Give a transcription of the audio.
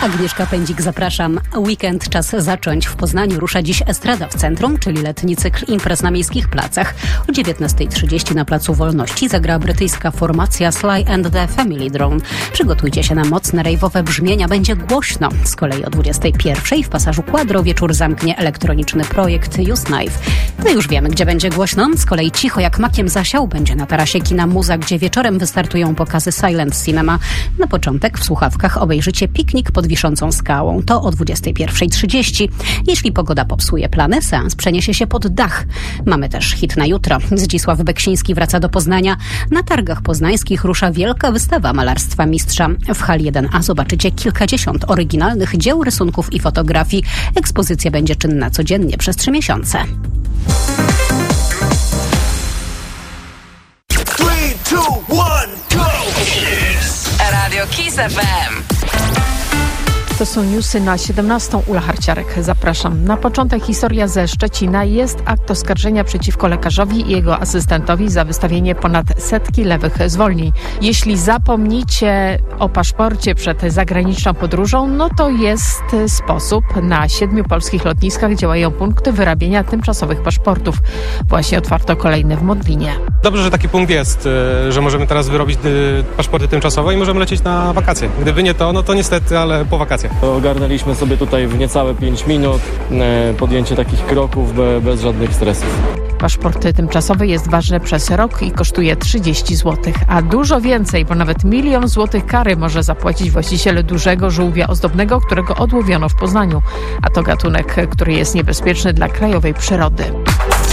Agnieszka Pędzik, zapraszam. Weekend czas zacząć. W Poznaniu rusza dziś Estrada w centrum, czyli letni cykl imprez na miejskich placach. O 19:30 na Placu Wolności zagra brytyjska formacja Sly and the Family Drone. Przygotujcie się na mocne rejwowe brzmienia, będzie głośno. Z kolei o 21:00 w pasażu Quadro wieczór zamknie elektroniczny projekt Use Knife. My już wiemy, gdzie będzie głośno. Z kolei cicho jak makiem zasiał będzie na tarasie kina Muza, gdzie wieczorem wystartują pokazy Silent Cinema. Na początek w słuchawkach obejrzycie Piknik pod wiszącą skałą. To o 21:30. Jeśli pogoda popsuje plany, seans przeniesie się pod dach. Mamy też hit na jutro. Zdzisław Beksiński wraca do Poznania. Na targach poznańskich rusza wielka wystawa malarstwa mistrza. W hali 1A zobaczycie kilkadziesiąt oryginalnych dzieł, rysunków i fotografii. Ekspozycja będzie czynna codziennie przez 3 miesiące. 3, 2, 1, go! Radio Kiss FM. To są newsy na 17:00. Ula Harciarek, zapraszam. Na początek historia ze Szczecina. Jest akt oskarżenia przeciwko lekarzowi i jego asystentowi za wystawienie ponad 100 lewych zwolnień. Jeśli zapomnicie o paszporcie przed zagraniczną podróżą, no to jest sposób. Na 7 polskich lotniskach działają punkty wyrabiania tymczasowych paszportów. Właśnie otwarto kolejny w Modlinie. Dobrze, że taki punkt jest, że możemy teraz wyrobić paszporty tymczasowe i możemy lecieć na wakacje. Gdyby nie to, no to niestety, ale po wakacjach. Ogarnęliśmy sobie tutaj w niecałe 5 minut podjęcie takich kroków bez żadnych stresów. Paszport tymczasowy jest ważny przez rok i kosztuje 30 zł, a dużo więcej, bo nawet 1 000 000 złotych kary może zapłacić właściciel dużego żółwia ozdobnego, którego odłowiono w Poznaniu. A to gatunek, który jest niebezpieczny dla krajowej przyrody.